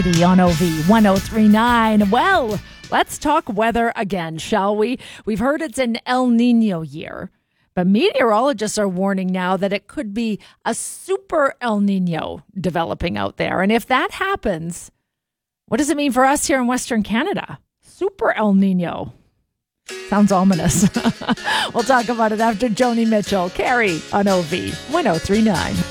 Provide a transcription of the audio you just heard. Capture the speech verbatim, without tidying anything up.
On O V one oh three point nine. Well, let's talk weather again, shall we? We've heard it's an El Nino year, but meteorologists are warning now that it could be a super El Nino developing out there. And if that happens, what does it mean for us here in Western Canada? Super El Nino. Sounds ominous. We'll talk about it after Joni Mitchell. Carrie on O V one oh three point nine.